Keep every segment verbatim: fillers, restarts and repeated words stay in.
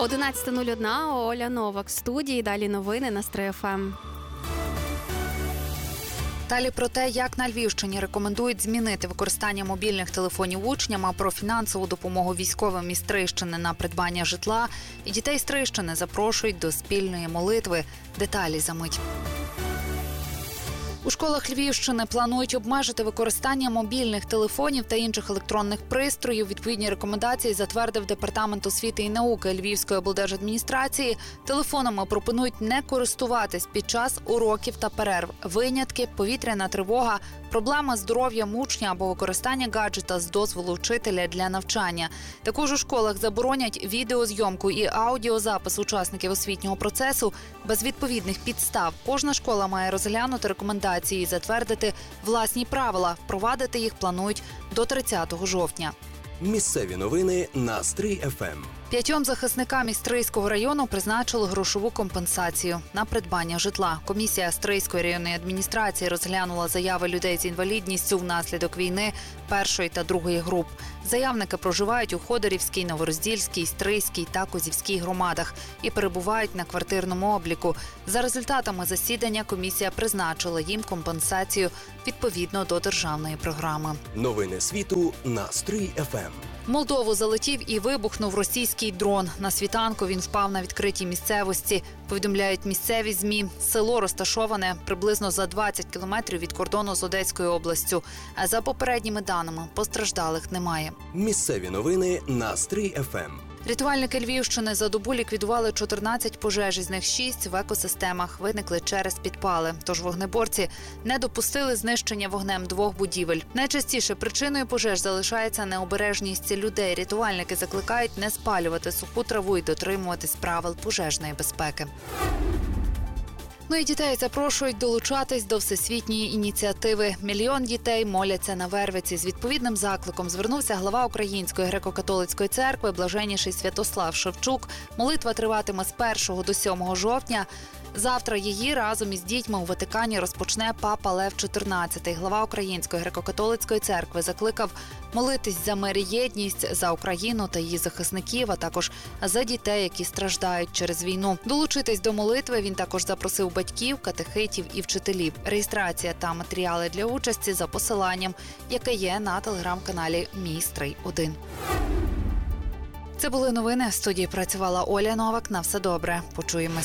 одинадцята нуль одна, Оля Новак в студії, далі новини на Стрий еф ем. Далі про те, як на Львівщині рекомендують змінити використання мобільних телефонів учням, а про фінансову допомогу військовим із Стрийщини на придбання житла. І дітей Стрийщини запрошують до спільної молитви. Деталі за мить. У школах Львівщини планують обмежити використання мобільних телефонів та інших електронних пристроїв. Відповідні рекомендації затвердив Департамент освіти і науки Львівської облдержадміністрації. Телефонами пропонують не користуватись під час уроків та перерв. Винятки – повітряна тривога, проблема з здоров'ям учня або використання гаджета з дозволу вчителя для навчання. Також у школах заборонять відеозйомку і аудіозапис учасників освітнього процесу без відповідних підстав. Кожна школа має розглянути рекомендації і затвердити власні правила. Впровадити їх планують до тридцятого жовтня. Місцеві новини на Стрий еф ем. П'ятьом захисникам із Стрийського району призначили грошову компенсацію на придбання житла. Комісія Стрийської районної адміністрації розглянула заяви людей з інвалідністю внаслідок війни першої та другої груп. Заявники проживають у Ходорівській, Новороздільській, Стрийській та Козівській громадах і перебувають на квартирному обліку. За результатами засідання комісія призначила їм компенсацію відповідно до державної програми. Новини світу на Стрий еф ем. В Молдову залетів і вибухнув російський дрон. На світанку він впав на відкритій місцевості. Повідомляють місцеві ЗМІ. Село розташоване приблизно за двадцять кілометрів від кордону з Одеською областю. А за попередніми даними, постраждалих немає. Місцеві новини на Стрий еф ем. Рятувальники Львівщини за добу ліквідували чотирнадцять пожеж, із них шість в екосистемах виникли через підпали. Тож вогнеборці не допустили знищення вогнем двох будівель. Найчастіше причиною пожеж залишається необережність людей. Рятувальники закликають не спалювати суху траву і дотримуватись правил пожежної безпеки. Ну і дітей запрошують долучатись до всесвітньої ініціативи. Мільйон дітей моляться на Вервиці. З відповідним закликом звернувся глава Української греко-католицької церкви блаженнійший Святослав Шевчук. Молитва триватиме з першого до сьомого жовтня. Завтра її разом із дітьми у Ватикані розпочне папа Лев чотирнадцятий. Глава Української греко-католицької церкви закликав молитись за мир і єдність, за Україну та її захисників, а також за дітей, які страждають через війну. Долучитись до молитви він також запросив батьків, катехитів і вчителів. Реєстрація та матеріали для участі за посиланням, яке є на телеграм-каналі Мій Стрий один. Це були новини. В студії працювала Оля Новак. На все добре. Почуємось.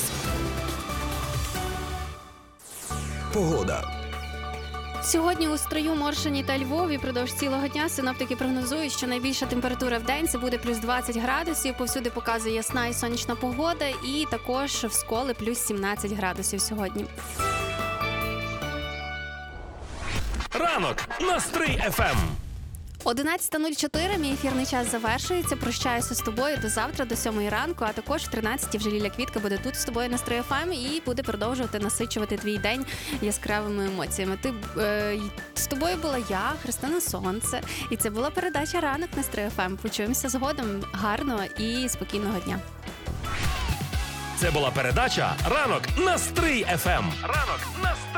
Погода. Сьогодні у Стрию, Моршині та Львові продовж цілого дня синоптики прогнозують, що найбільша температура в день – це буде плюс двадцять градусів. Повсюди показує ясна і сонячна погода. І також в Сколі плюс сімнадцять градусів сьогодні. Ранок на Стрий еф ем. одинадцята нуль чотири, мій ефірний час завершується. Прощаюся з тобою до завтра, до сьомої ранку, а також в тринадцятій вже Ліля Квітка буде тут з тобою на Стрий еф ем і буде продовжувати насичувати твій день яскравими емоціями. Ти, е, з тобою була я, Христина Сонце, і це була передача «Ранок» на Стрий еф ем. Почуємося згодом. Гарного і спокійного дня. Це була передача «Ранок на Стрий еф ем». Ранок на Стрий.